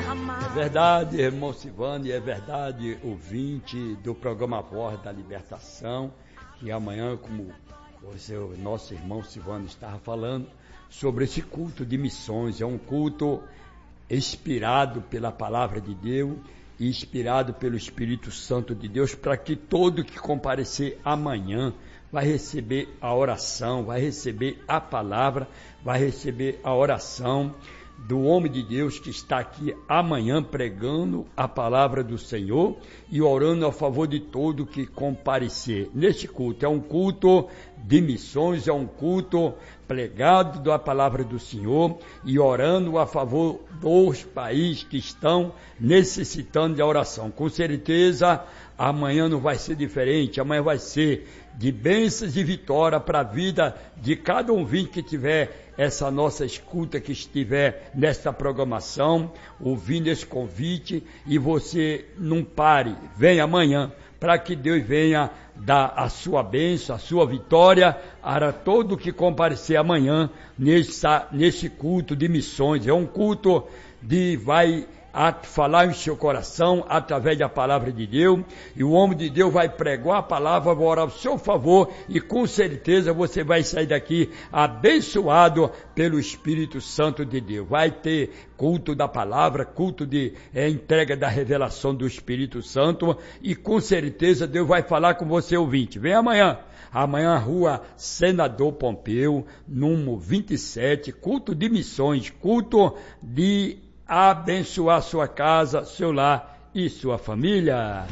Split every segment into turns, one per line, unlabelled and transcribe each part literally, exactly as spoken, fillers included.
derramar.
É verdade, irmão Silvano, e é verdade, ouvinte do programa Voz da Libertação, que amanhã, como você, o nosso irmão Silvano estava falando, sobre esse culto de missões. É um culto inspirado pela palavra de Deus e inspirado pelo Espírito Santo de Deus, para que todo que comparecer amanhã vai receber a oração, vai receber a palavra, vai receber a oração do homem de Deus que está aqui amanhã pregando a palavra do Senhor e orando a favor de todo que comparecer neste culto. É um culto de missões, é um culto pregado da palavra do Senhor e orando a favor dos países que estão necessitando de oração. Com certeza amanhã não vai ser diferente, amanhã vai ser de bênçãos e vitória para a vida de cada ouvinte que tiver essa nossa escuta, que estiver nesta programação, ouvindo esse convite, e você não pare, venha amanhã, para que Deus venha dar a sua bênção, a sua vitória, para todo que comparecer amanhã nessa, nesse culto de missões. É um culto de vai a falar em seu coração através da palavra de Deus, e o homem de Deus vai pregar a palavra, vai orar ao seu favor, e com certeza você vai sair daqui abençoado pelo Espírito Santo de Deus. Vai ter culto da palavra, culto de é, entrega da revelação do Espírito Santo, e com certeza Deus vai falar com você, ouvinte. Vem amanhã. Amanhã, Rua Senador Pompeu, número vinte e sete, culto de missões, culto de abençoar sua casa, seu lar e sua família.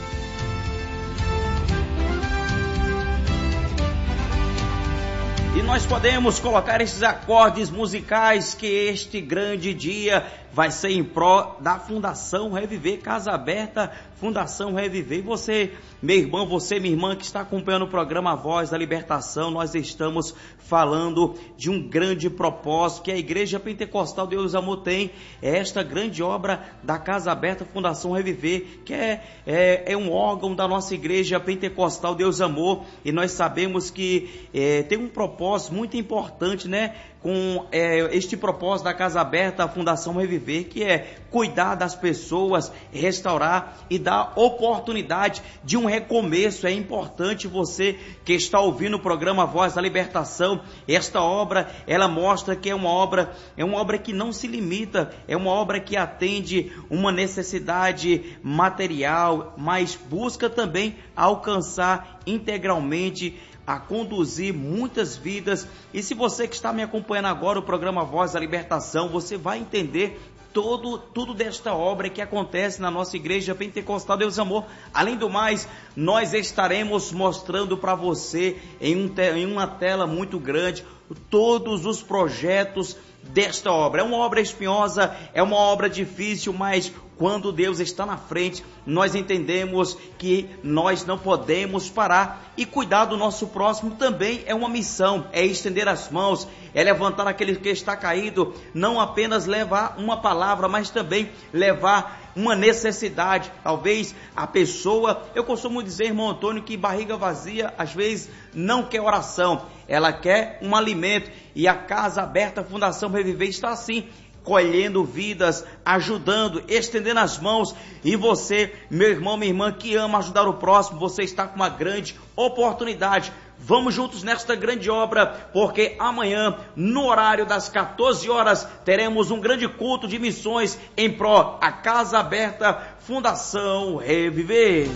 E nós podemos colocar esses acordes musicais que este grande dia vai ser em pró da Fundação Reviver, Casa Aberta, Fundação Reviver. E você, meu irmão, você, minha irmã, que está acompanhando o programa Voz da Libertação, nós estamos falando de um grande propósito que a Igreja Pentecostal Deus Amor tem, é esta grande obra da Casa Aberta, Fundação Reviver, que é, é, é um órgão da nossa Igreja Pentecostal Deus Amor, e nós sabemos que é, tem um propósito muito importante, né? Com é, este propósito da Casa Aberta, a Fundação Reviver, que é cuidar das pessoas, restaurar e dar oportunidade de um recomeço. É importante você que está ouvindo o programa Voz da Libertação, esta obra, ela mostra que é uma obra, é uma obra que não se limita, é uma obra que atende uma necessidade material, mas busca também alcançar integralmente, a conduzir muitas vidas. E se você que está me acompanhando agora, o programa Voz da Libertação, você vai entender todo, tudo desta obra que acontece na nossa Igreja Pentecostal Deus Amor. Além do mais, nós estaremos mostrando para você em, um te, em uma tela muito grande todos os projetos desta obra. É uma obra espinhosa, é uma obra difícil, mas quando Deus está na frente, nós entendemos que nós não podemos parar, e cuidar do nosso próximo também é uma missão, é estender as mãos, é levantar aquele que está caído, não apenas levar uma palavra, mas também levar uma necessidade. Talvez a pessoa, eu costumo dizer, irmão Antônio, que barriga vazia às vezes não quer oração, ela quer um alimento, e a Casa Aberta, a Fundação Reviver está assim, colhendo vidas, ajudando, estendendo as mãos. E você, meu irmão, minha irmã, que ama ajudar o próximo, você está com uma grande oportunidade. Vamos juntos nesta grande obra, porque amanhã, no horário das quatorze horas, teremos um grande culto de missões em pró a Casa Aberta, Fundação Reviver.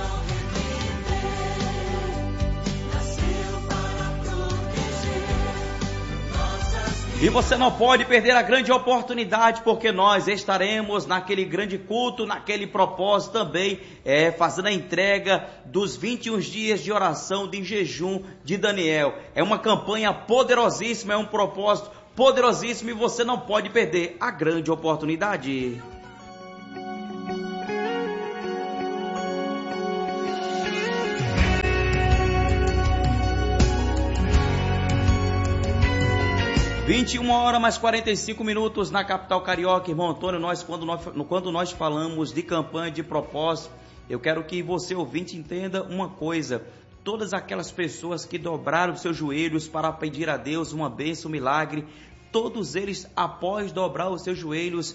E você não pode perder a grande oportunidade, porque nós estaremos naquele grande culto, naquele propósito também, é, fazendo a entrega dos vinte e um dias de oração de jejum de Daniel. É uma campanha poderosíssima, é um propósito poderosíssimo, e você não pode perder a grande oportunidade. vinte e uma horas mais quarenta e cinco minutos na capital carioca. Irmão Antônio, nós quando, nós, quando nós falamos de campanha de propósito, eu quero que você, ouvinte, entenda uma coisa. Todas aquelas pessoas que dobraram seus joelhos para pedir a Deus uma bênção, um milagre, todos eles, após dobrar os seus joelhos,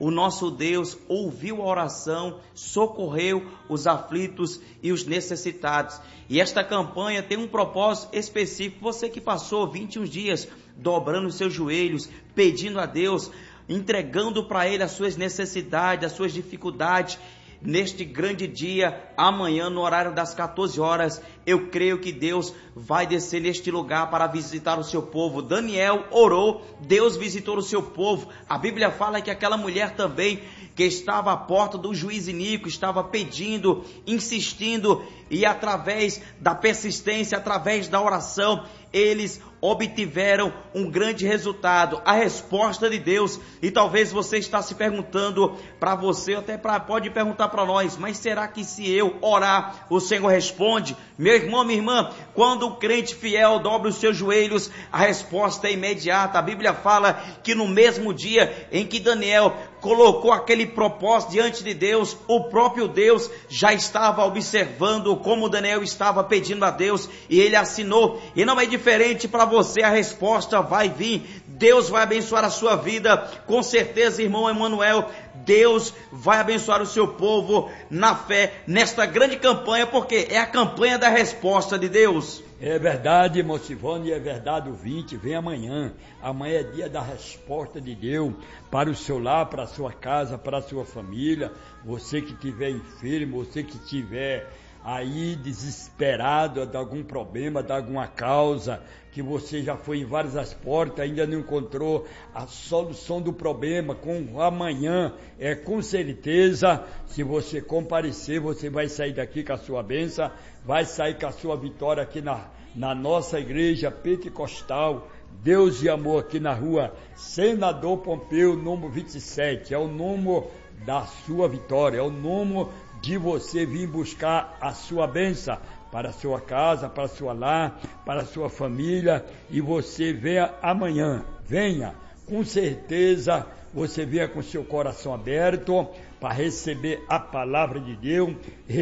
o nosso Deus ouviu a oração, socorreu os aflitos e os necessitados. E esta campanha tem um propósito específico. Você que passou vinte e um dias dobrando os seus joelhos, pedindo a Deus, entregando para Ele as suas necessidades, as suas dificuldades, neste grande dia, amanhã no horário das quatorze horas, eu creio que Deus vai descer neste lugar para visitar o seu povo. Daniel orou, Deus visitou o seu povo. A Bíblia fala que aquela mulher também, que estava à porta do juiz iníquo, estava pedindo, insistindo, e através da persistência, através da oração, eles obtiveram um grande resultado, a resposta de Deus. E talvez você está se perguntando, para você, até pra, pode perguntar para nós, mas será que se eu orar, o Senhor responde? Meu irmão, minha irmã, quando o crente fiel dobra os seus joelhos, a resposta é imediata. A Bíblia fala que no mesmo dia em que Daniel colocou aquele propósito diante de Deus, o próprio Deus já estava observando como Daniel estava pedindo a Deus, e ele assinou. E não é diferente para você, a resposta vai vir. Deus vai abençoar a sua vida, com certeza, irmão Emanuel. Deus vai abençoar o seu povo na fé, nesta grande campanha, porque é a campanha da resposta de Deus.
É verdade, irmão Silvano, é verdade o vinte, vem amanhã. Amanhã é dia da resposta de Deus para o seu lar, para a sua casa, para a sua família. Você que estiver enfermo, você que estiver aí desesperado de algum problema, de alguma causa, que você já foi em várias portas, ainda não encontrou a solução do problema, com amanhã, é com certeza, se você comparecer, você vai sair daqui com a sua bênção, vai sair com a sua vitória aqui na, na nossa igreja pentecostal, Deus e Amor, aqui na rua Senador Pompeu, número vinte e sete, é o número da sua vitória, é o número de você vir buscar a sua bênção para a sua casa, para a sua lar, para a sua família, e você venha amanhã, venha, com certeza, você venha com seu coração aberto para receber a palavra de Deus,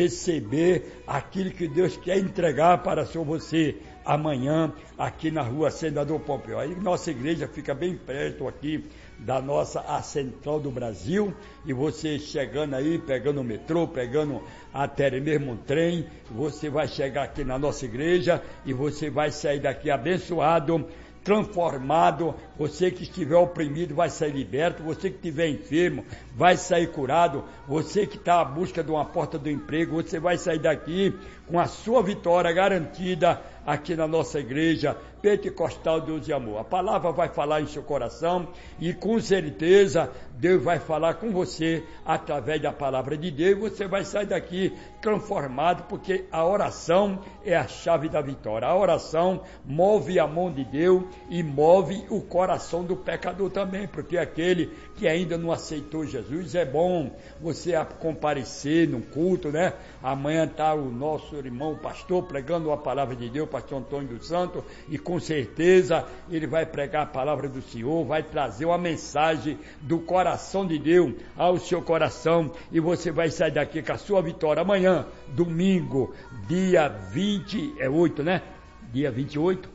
receber aquilo que Deus quer entregar para você amanhã, aqui na rua Senador Pompeu. Aí nossa igreja fica bem perto aqui da nossa, a central do Brasil, e você chegando aí, pegando o metrô, pegando até mesmo um trem, você vai chegar aqui na nossa igreja, e você vai sair daqui abençoado, transformado. Você que estiver oprimido vai sair liberto, você que estiver enfermo vai sair curado, você que está à busca de uma porta do emprego, você vai sair daqui com a sua vitória garantida aqui na nossa igreja pentecostal Deus e Amor. A palavra vai falar em seu coração, e com certeza Deus vai falar com você através da palavra de Deus, e você vai sair daqui transformado, porque a oração é a chave da vitória. A oração move a mão de Deus e move o coração do pecador também, porque aquele que ainda não aceitou Jesus, é bom você comparecer no culto, né? Amanhã está o nosso irmão pastor pregando a palavra de Deus, pastor Antônio dos Santos, e com certeza ele vai pregar a palavra do Senhor, vai trazer uma mensagem do coração de Deus ao seu coração, e você vai sair daqui com a sua vitória amanhã, domingo, dia vinte e oito, né? Dia vinte e oito?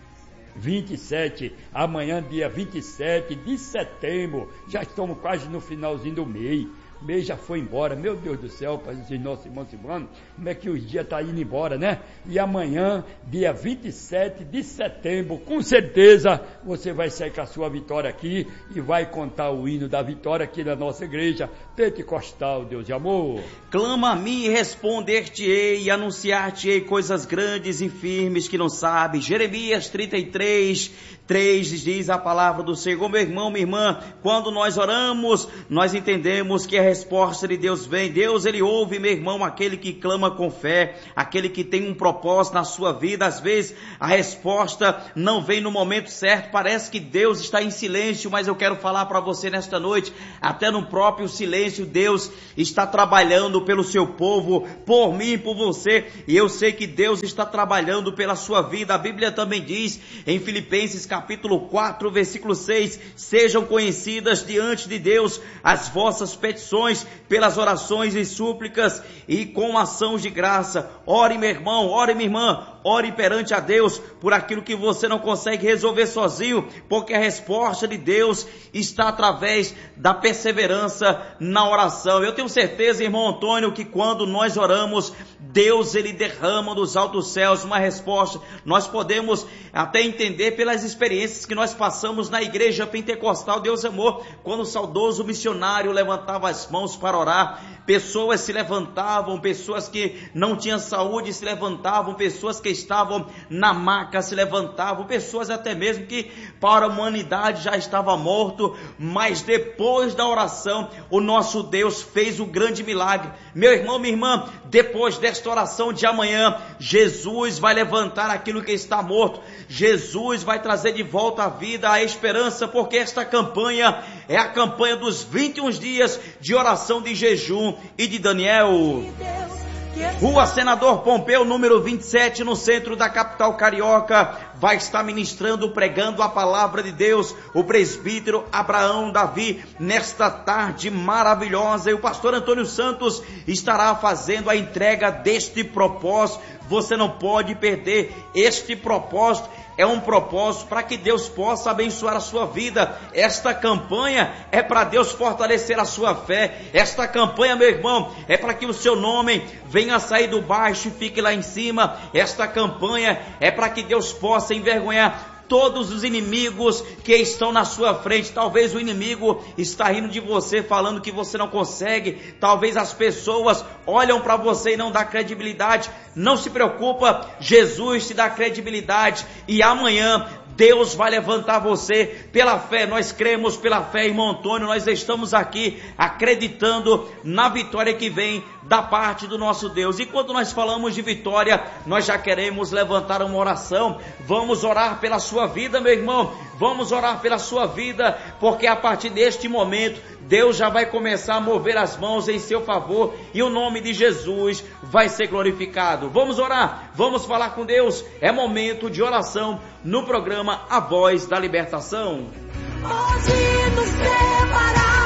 vinte e sete, amanhã dia vinte e sete de setembro, já estamos quase no finalzinho do mês. O mês já foi embora, meu Deus do céu, para dizer nosso irmão Silvano, como é que os dias estão indo embora, né? E amanhã, dia vinte e sete de setembro, com certeza, você vai sair com a sua vitória aqui e vai contar o hino da vitória aqui na nossa igreja pentecostal, Deus e Amor.
Clama a mim e responder-te-ei, e anunciar-te-ei coisas grandes e firmes que não sabes. Jeremias trinta e três, três diz a palavra do Senhor. Meu irmão, minha irmã, quando nós oramos, nós entendemos que a resposta de Deus vem. Deus, ele ouve, meu irmão, aquele que clama com fé, aquele que tem um propósito na sua vida. Às vezes a resposta não vem no momento certo, parece que Deus está em silêncio, mas eu quero falar para você nesta noite, até no próprio silêncio Deus está trabalhando pelo seu povo, por mim e por você, e eu sei que Deus está trabalhando pela sua vida. A Bíblia também diz em Filipenses capítulo quatro, versículo seis, sejam conhecidas diante de Deus as vossas petições pelas orações e súplicas, e com ações de graça. Ore, meu irmão, ore, minha irmã, ore perante a Deus por aquilo que você não consegue resolver sozinho, porque a resposta de Deus está através da perseverança na oração. Eu tenho certeza, irmão Antônio, que quando nós oramos, Deus, ele derrama dos altos céus uma resposta. Nós podemos até entender pelas experiências que nós passamos na igreja pentecostal Deus Amor, quando o saudoso missionário levantava as mãos para orar, pessoas se levantavam, pessoas que não tinham saúde se levantavam, pessoas que estavam na maca se levantavam, pessoas até mesmo que para a humanidade já estava morto, mas depois da oração, o nosso Deus fez o grande milagre. Meu irmão, minha irmã, depois desta oração de amanhã, Jesus vai levantar aquilo que está morto, Jesus vai trazer de volta a vida, a esperança, porque esta campanha é a campanha dos vinte e um dias de oração, de jejum e de Daniel. Rua Senador Pompeu, número vinte e sete, no centro da capital carioca, vai estar ministrando, pregando a palavra de Deus, o presbítero Abraão Davi, nesta tarde maravilhosa, e o pastor Antônio Santos estará fazendo a entrega deste propósito. Você não pode perder este propósito. É um propósito para que Deus possa abençoar a sua vida. Esta campanha é para Deus fortalecer a sua fé. Esta campanha, meu irmão, é para que o seu nome venha sair do baixo e fique lá em cima. Esta campanha é para que Deus possa envergonhar todos os inimigos que estão na sua frente. Talvez o inimigo está rindo de você, falando que você não consegue. Talvez as pessoas olham para você e não dá credibilidade. Não se preocupa, Jesus te dá credibilidade, e amanhã Deus vai levantar você pela fé. Nós cremos pela fé, irmão Antônio. Nós estamos aqui acreditando na vitória que vem da parte do nosso Deus. E quando nós falamos de vitória, nós já queremos levantar uma oração. Vamos orar pela sua vida, meu irmão. Vamos orar pela sua vida, porque a partir deste momento Deus já vai começar a mover as mãos em seu favor e o nome de Jesus vai ser glorificado. Vamos orar, vamos falar com Deus. É momento de oração no programa A Voz da Libertação. Hoje nos separar.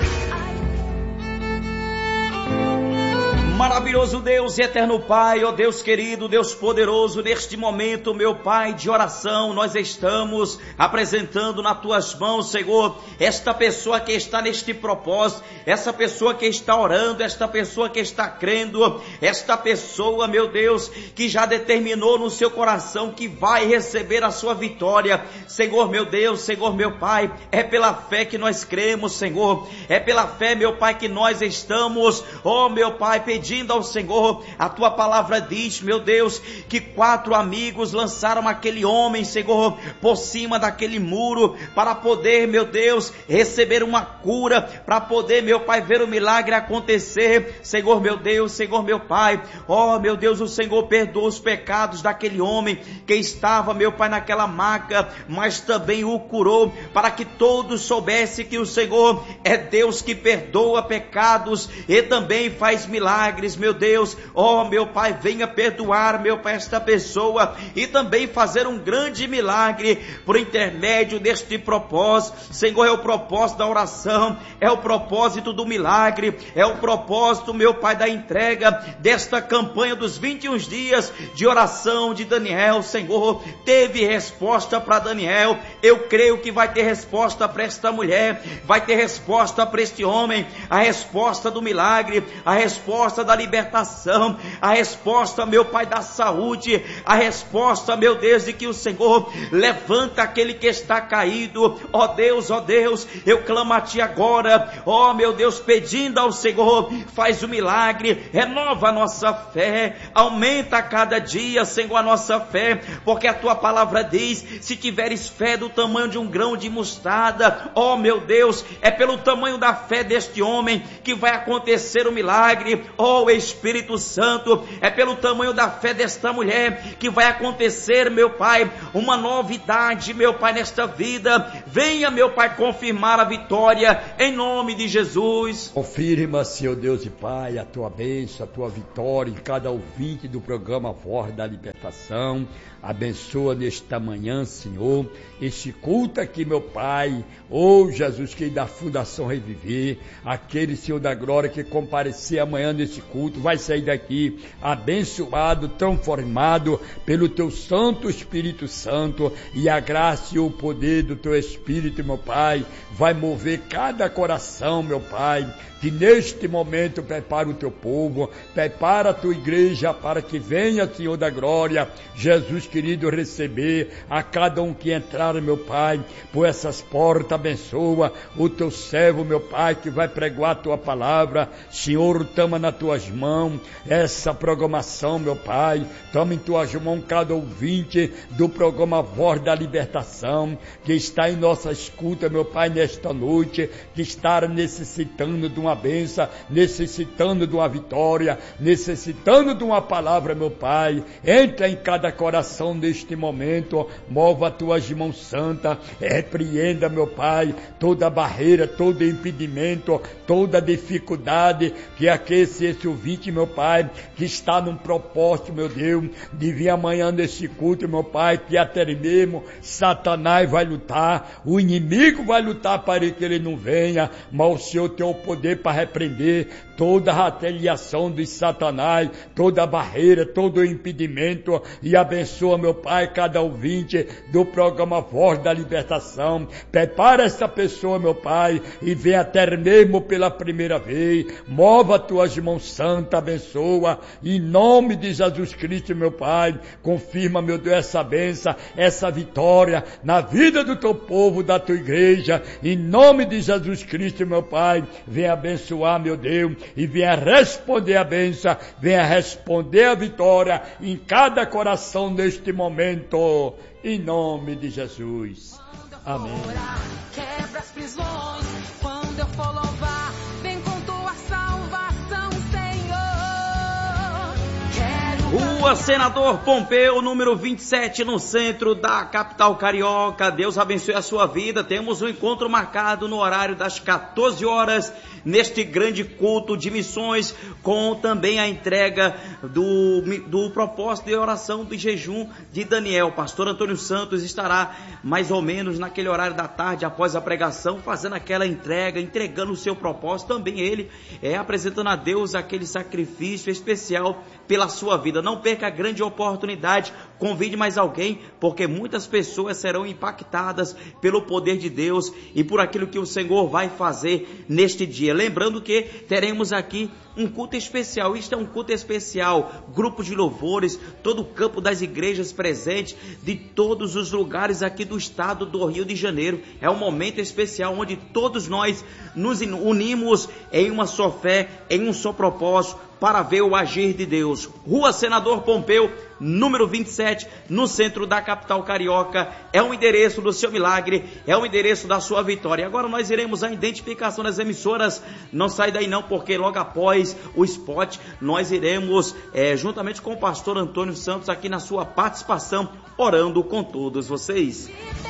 Maravilhoso Deus e eterno Pai, ó Deus querido, Deus poderoso, neste momento, meu Pai, de oração, nós estamos apresentando nas tuas mãos, Senhor, esta pessoa que está neste propósito, essa pessoa que está orando, esta pessoa que está crendo, esta pessoa, meu Deus, que já determinou no seu coração que vai receber a sua vitória. Senhor, meu Deus, Senhor, meu Pai, é pela fé que nós cremos, Senhor, é pela fé, meu Pai, que nós estamos, ó meu Pai, pedindo ao Senhor. A tua palavra diz, meu Deus, que quatro amigos lançaram aquele homem, Senhor, por cima daquele muro, para poder, meu Deus, receber uma cura, para poder, meu Pai, ver o milagre acontecer. Senhor, meu Deus, Senhor, meu Pai, ó, meu Deus, o Senhor perdoa os pecados daquele homem que estava, meu Pai, naquela maca, mas também o curou, para que todos soubessem que o Senhor é Deus que perdoa pecados e também faz milagres. Meu Deus, ó meu Pai, venha perdoar, meu Pai, esta pessoa e também fazer um grande milagre por intermédio deste propósito. Senhor, é o propósito da oração, é o propósito do milagre, é o propósito, meu Pai, da entrega desta campanha dos vinte e um dias de oração de Daniel. Senhor, teve resposta para Daniel, eu creio que vai ter resposta para esta mulher, vai ter resposta para este homem, a resposta do milagre, a resposta da libertação, a resposta, meu Pai, da saúde, a resposta, meu Deus, de que o Senhor levanta aquele que está caído. Ó Deus, ó Deus, eu clamo a Ti agora, ó meu Deus, pedindo ao Senhor, faz o milagre, renova a nossa fé, aumenta a cada dia, Senhor, a nossa fé, porque a Tua palavra diz, se tiveres fé do tamanho de um grão de mostarda, ó meu Deus, é pelo tamanho da fé deste homem que vai acontecer o milagre. Ó Espírito Santo, é pelo tamanho da fé desta mulher que vai acontecer, meu Pai, uma novidade, meu Pai, nesta vida. Venha, meu Pai, confirmar a vitória em nome de Jesus.
Confirma, Senhor Deus e Pai, a Tua bênção, a Tua vitória em cada ouvinte do programa Voz da Libertação. Abençoa nesta manhã, Senhor, este culto aqui, meu Pai, ô Jesus, que da Fundação Reviver, aquele, Senhor da glória, que comparecer amanhã nesse culto, culto vai sair daqui abençoado, transformado pelo teu Santo Espírito Santo, e a graça e o poder do teu Espírito, meu Pai, vai mover cada coração, meu Pai, que neste momento prepara o teu povo, prepara a tua igreja para que venha, Senhor da glória, Jesus querido, receber a cada um que entrar, meu Pai, por essas portas. Abençoa o teu servo, meu Pai, que vai pregoar a tua palavra. Senhor, toma nas tuas mãos essa programação, meu Pai, toma em tuas mãos cada ouvinte do programa Voz da Libertação, que está em nossa escuta, meu Pai, nesta noite, que está necessitando de uma bênção, necessitando de uma vitória, necessitando de uma palavra, meu Pai. Entra em cada coração neste momento, mova as tuas mãos santas, repreenda, meu Pai, toda barreira, todo impedimento, toda dificuldade que aquece esse ouvinte, meu Pai, que está num propósito, meu Deus, de vir amanhã nesse culto, meu Pai, que até mesmo Satanás vai lutar, o inimigo vai lutar para que ele não venha, mas o Senhor tem o poder para repreender toda a retaliação de Satanás, toda a barreira, todo o impedimento, e abençoa, meu Pai, cada ouvinte do programa Voz da Libertação. Prepara essa pessoa, meu Pai, e vem até mesmo pela primeira vez, mova as tuas mãos santas, abençoa, em nome de Jesus Cristo, meu Pai, confirma, meu Deus, essa bênção, essa vitória na vida do teu povo, da tua igreja, em nome de Jesus Cristo, meu Pai, vem abençoar, meu Deus, e venha responder a bênção, venha responder a vitória em cada coração neste momento, em nome de Jesus. Amém.
Quebra as prisões, quando eu for louvar, vem com tua salvação, Senhor. Quero
Rua Senador Pompeu, número vinte e sete, no centro da capital carioca. Deus abençoe a sua vida. Temos um encontro marcado no horário das quatorze horas, neste grande culto de missões, com também a entrega do, do propósito de oração de jejum de Daniel. Pastor Antônio Santos estará mais ou menos naquele horário da tarde, após a pregação, fazendo aquela entrega, entregando o seu propósito. Também ele é apresentando a Deus aquele sacrifício especial pela sua vida. Não perca a grande oportunidade, convide mais alguém, porque muitas pessoas serão impactadas pelo poder de Deus e por aquilo que o Senhor vai fazer neste dia. Lembrando que teremos aqui um culto especial. Isto é um culto especial, grupo de louvores, todo o campo das igrejas presentes, de todos os lugares aqui do estado do Rio de Janeiro. É um momento especial onde todos nós nos unimos em uma só fé, em um só propósito, para ver o agir de Deus. Rua Senador Pompeu, número vinte e sete, no centro da capital carioca. É o endereço do seu milagre, é o endereço da sua vitória. Agora nós iremos à identificação das emissoras. Não sai daí não, porque logo após o spot, nós iremos, é, juntamente com o pastor Antônio Santos, aqui na sua participação, orando com todos vocês.